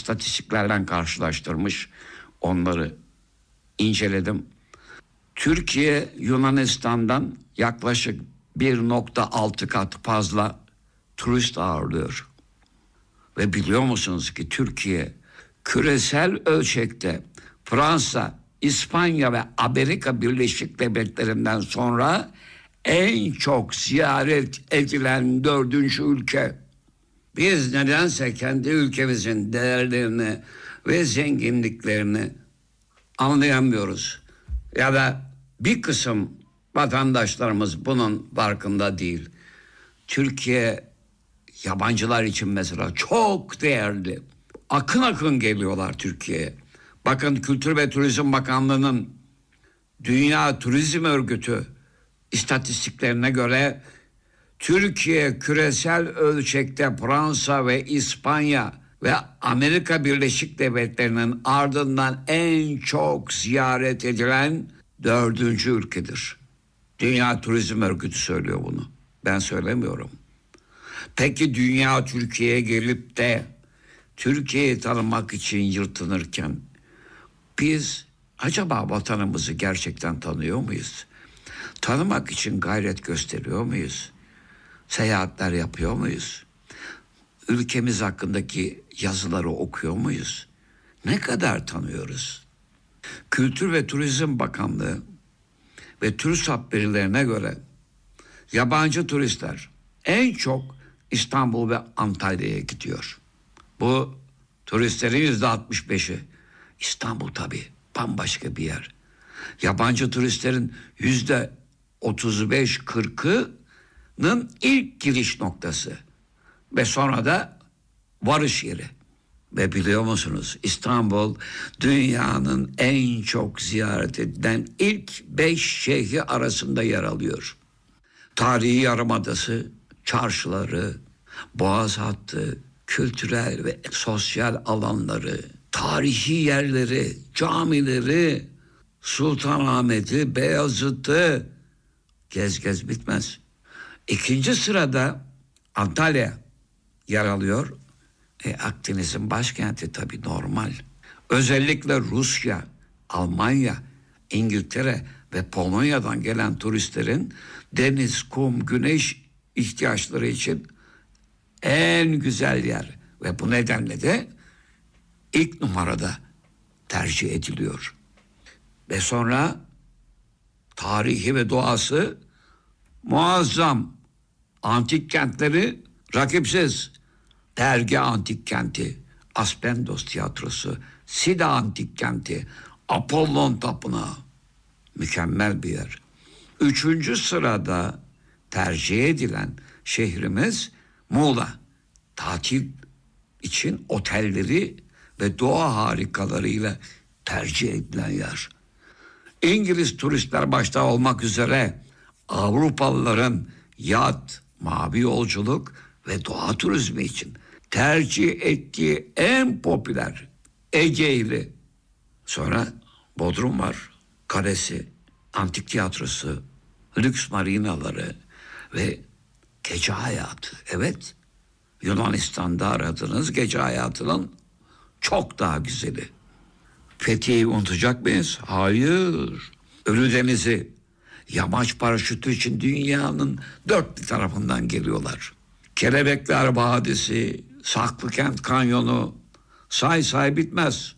istatistiklerden karşılaştırmış. Onları inceledim. Türkiye Yunanistan'dan yaklaşık 1,6 kat fazla turist ağırlıyor. Ve biliyor musunuz ki Türkiye küresel ölçekte Fransa, İspanya ve Amerika Birleşik Devletleri'nden sonra en çok ziyaret edilen 4. ülke. Biz nedense kendi ülkemizin değerlerini ve zenginliklerini anlayamıyoruz. Ya da bir kısım vatandaşlarımız bunun farkında değil. Türkiye yabancılar için mesela çok değerli. Akın akın geliyorlar Türkiye'ye. Bakın Kültür ve Turizm Bakanlığı'nın Dünya Turizm Örgütü istatistiklerine göre Türkiye küresel ölçekte Fransa ve İspanya ve Amerika Birleşik Devletleri'nin ardından en çok ziyaret edilen 4. ülkedir. Dünya Turizm Örgütü söylüyor bunu. Ben söylemiyorum. Peki dünya Türkiye'ye gelip de Türkiye'yi tanımak için yırtınırken biz acaba vatanımızı gerçekten tanıyor muyuz? Tanımak için gayret gösteriyor muyuz? Seyahatler yapıyor muyuz? Ülkemiz hakkındaki yazıları okuyor muyuz? Ne kadar tanıyoruz? Kültür ve Turizm Bakanlığı ve TÜRSAP verilerine göre yabancı turistler en çok İstanbul ve Antalya'ya gidiyor. Bu turistlerin %65'i. İstanbul tabii bambaşka bir yer. Yabancı turistlerin %35-40'ının ilk giriş noktası ve sonra da varış yeri. Ve biliyor musunuz İstanbul dünyanın en çok ziyaret edilen ilk 5 şehri arasında yer alıyor. Tarihi Yarımadası, çarşıları, Boğaz hattı, kültürel ve sosyal alanları, tarihi yerleri, camileri, Sultanahmet'i, Beyazıt'ı gez bitmez. İkinci sırada Antalya yer alıyor. Akdeniz'in başkenti tabii normal. Özellikle Rusya, Almanya, İngiltere ve Polonya'dan gelen turistlerin deniz, kum, güneş ihtiyaçları için en güzel yer. Ve bu nedenle de ilk numarada tercih ediliyor. Ve sonra tarihi ve doğası muazzam. Antik kentleri rakipsiz. Perge Antik Kenti, Aspendos Tiyatrosu, Sida Antik Kenti, Apollon Tapınağı. Mükemmel bir yer. 3. sırada tercih edilen şehrimiz Muğla. Tatil için otelleri ve doğa harikalarıyla tercih edilen yer. İngiliz turistler başta olmak üzere Avrupalıların yat, mavi yolculuk ve doğa turizmi için tercih ettiği en popüler Ege'li. Sonra Bodrum var, kalesi, antik tiyatrosu, lüks marinaları ve gece hayatı. Evet, Yunanistan'da aradığınız gece hayatının çok daha güzeli. Fethiye'yi unutacak mıyız? Hayır. Ölüdeniz'i, yamaç paraşütü için dünyanın 4 bir tarafından geliyorlar. Kelebekler Vadisi, Saklıkent Kanyonu, say bitmez.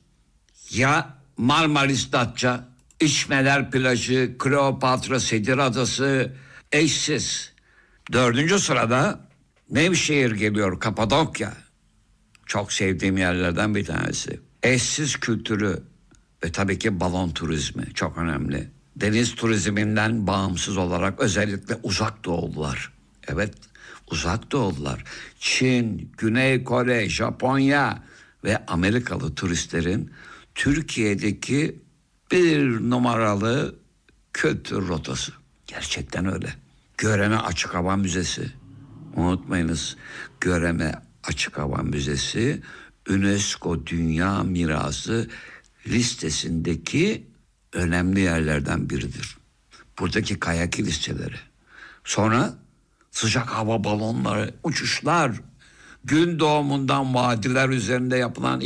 Ya Marmaris Datça, İçmeler Plajı, Kleopatra Sedir Adası, eşsiz. 4. sırada Nevşehir geliyor, Kapadokya. Çok sevdiğim yerlerden bir tanesi. Eşsiz kültürü ve tabii ki balon turizmi çok önemli. Deniz turizminden bağımsız olarak özellikle uzak doğulular. Evet, uzak doğulular. Çin, Güney Kore, Japonya ve Amerikalı turistlerin Türkiye'deki bir numaralı kültür rotası. Gerçekten öyle. Göreme Açık Hava Müzesi. Unutmayınız, Göreme Açık Hava Müzesi UNESCO Dünya Mirası listesindeki önemli yerlerden biridir. Buradaki kayak listeleri. Sonra sıcak hava balonları, uçuşlar, gün doğumundan vadiler üzerinde yapılan